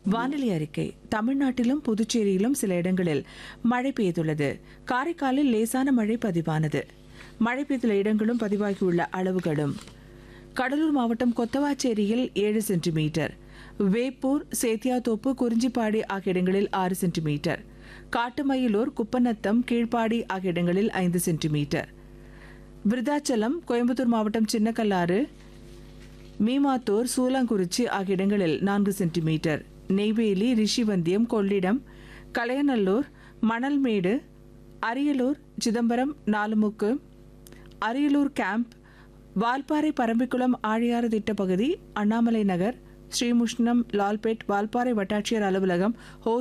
வானிலை அறிக்கை. தமிழ்நாட்டிலும் புதுச்சேரியிலும் சில இடங்களில் மழை பெய்துள்ளது. காரைக்காலில் லேசான மழை பதிவானது. மழை பெய்துள்ள இடங்களும் பதிவாகியுள்ள அளவுகளும்: கடலூர் மாவட்டம் கொத்தவாச்சேரியில் 7 சென்டிமீட்டர், வேப்பூர், சேத்தியாத்தோப்பு, குறிஞ்சிப்பாடி ஆகிய இடங்களில் 6 சென்டிமீட்டர், காட்டுமயிலூர், குப்பநத்தம், கீழ்ப்பாடி ஆகிய இடங்களில் 5 சென்டிமீட்டர், விருதாச்சலம், கோயம்புத்தூர் மாவட்டம் சின்னக்கல்லாறு, மீமாத்தூர், சூலாங்குறிச்சி ஆகிய இடங்களில் 4 சென்டிமீட்டர், நெய்வேலி, ரிஷிவந்தியம், கொள்ளிடம், கலையநல்லூர், மணல்மேடு, அரியலூர், சிதம்பரம், நாலுமுக்கு, அரியலூர் கேம்ப், வால்பாறை, பரம்பிக்குளம், ஆழியாறு திட்டப்பகுதி, அண்ணாமலை நகர், ஸ்ரீமுஷ்ணம், லால்பேட், வால்பாறை வட்டாட்சியர் அலுவலகம்,